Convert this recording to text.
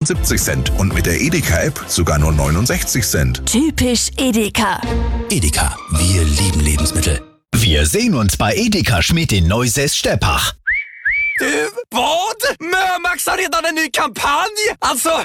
78 Cent und mit der Edeka-App sogar nur 69 Cent. Typisch Edeka. Edeka, wir lieben Lebensmittel. Wir sehen uns bei Edeka Schmidt in Neusäß-Steppach. Vad? Mömax har redan en ny kampanj! Alltså,